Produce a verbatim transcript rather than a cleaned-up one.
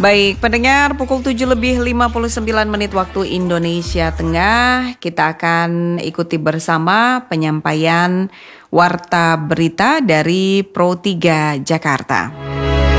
Baik, pendengar, pukul tujuh lebih lima puluh sembilan menit waktu Indonesia Tengah. Kita akan ikuti bersama penyampaian Warta Berita dari Pro tiga Jakarta.